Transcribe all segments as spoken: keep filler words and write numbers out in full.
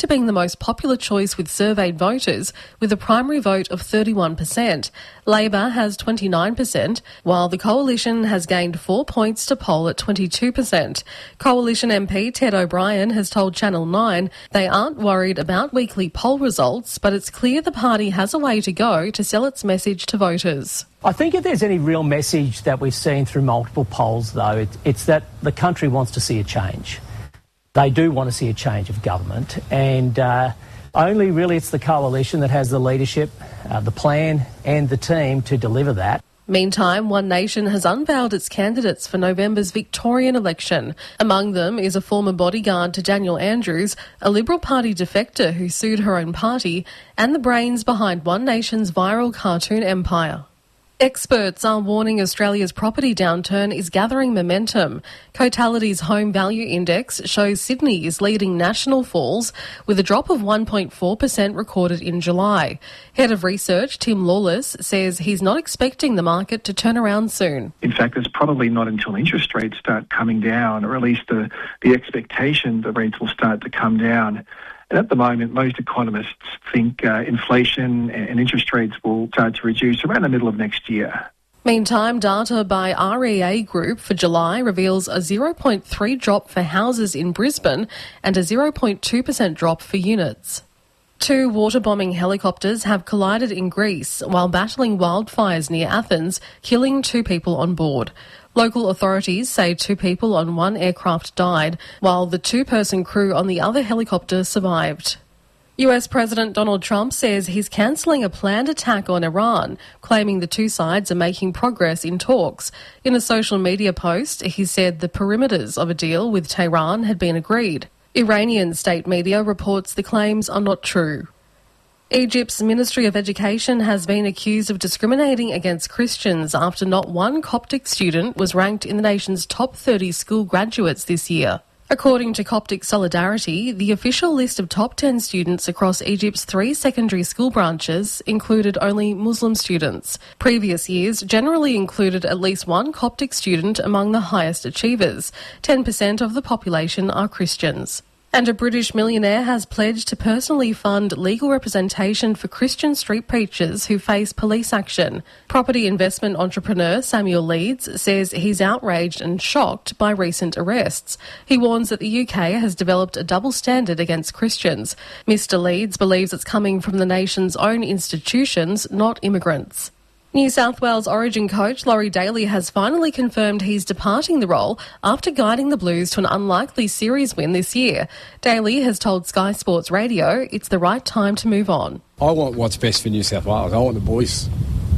to being the most popular choice with surveyed voters, with a primary vote of thirty-one percent. Labor has twenty-nine percent, while the Coalition has gained four points to poll at twenty-two percent. Coalition M P Ted O'Brien has told Channel nine they aren't worried about weekly poll results, but it's clear the party has a way to go to sell its message to voters. I think if there's any real message that we've seen through multiple polls, though, it, it's that the country wants to see a change. They do want to see a change of government, and uh, only really it's the Coalition that has the leadership, uh, the plan and the team to deliver that. Meantime, One Nation has unveiled its candidates for November's Victorian election. Among them is a former bodyguard to Daniel Andrews, a Liberal Party defector who sued her own party, and the brains behind One Nation's viral cartoon empire. Experts are warning Australia's property downturn is gathering momentum. Cotality's Home Value Index shows Sydney is leading national falls, with a drop of one point four percent recorded in July. Head of Research Tim Lawless says he's not expecting the market to turn around soon. In fact, it's probably not until interest rates start coming down, or at least the, the expectation that rates will start to come down. And at the moment, most economists think uh, inflation and interest rates will start to reduce around the middle of next year. Meantime, data by R E A Group for July reveals a zero point three drop for houses in Brisbane and a zero point two percent drop for units. Two water-bombing helicopters have collided in Greece while battling wildfires near Athens, killing two people on board. Local authorities say two people on one aircraft died, while the two-person crew on the other helicopter survived. U S President Donald Trump says he's cancelling a planned attack on Iran, claiming the two sides are making progress in talks. In a social media post, he said the perimeters of a deal with Tehran had been agreed. Iranian state media reports the claims are not true. Egypt's Ministry of Education has been accused of discriminating against Christians after not one Coptic student was ranked in the nation's top thirty school graduates this year. According to Coptic Solidarity, the official list of top ten students across Egypt's three secondary school branches included only Muslim students. Previous years generally included at least one Coptic student among the highest achievers. ten percent of the population are Christians. And a British millionaire has pledged to personally fund legal representation for Christian street preachers who face police action. Property investment entrepreneur Samuel Leeds says he's outraged and shocked by recent arrests. He warns that the U K has developed a double standard against Christians. Mister Leeds believes it's coming from the nation's own institutions, not immigrants. New South Wales Origin coach Laurie Daley has finally confirmed he's departing the role after guiding the Blues to an unlikely series win this year. Daley has told Sky Sports Radio it's the right time to move on. I want what's best for New South Wales. I want the boys.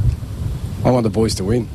I want the boys to win.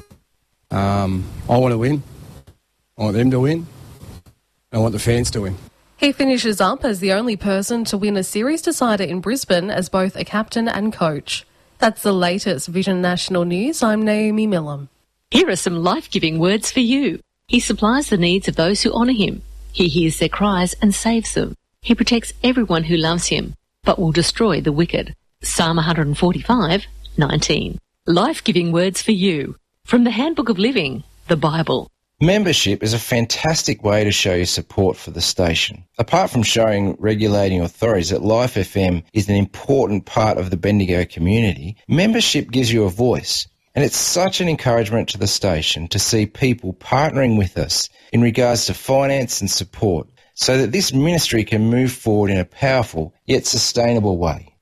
Um, I want to win. I want them to win. I want the fans to win. He finishes up as the only person to win a series decider in Brisbane as both a captain and coach. That's the latest Vision National News. I'm Naomi Millam. Here are some life-giving words for you. He supplies the needs of those who honour him. He hears their cries and saves them. He protects everyone who loves him, but will destroy the wicked. Psalm one forty-five, nineteen. Life-giving words for you. From the Handbook of Living, the Bible. Membership is a fantastic way to show your support for the station. Apart from showing regulating authorities that Life F M is an important part of the Bendigo community, membership gives you a voice. And it's such an encouragement to the station to see people partnering with us in regards to finance and support so that this ministry can move forward in a powerful yet sustainable way.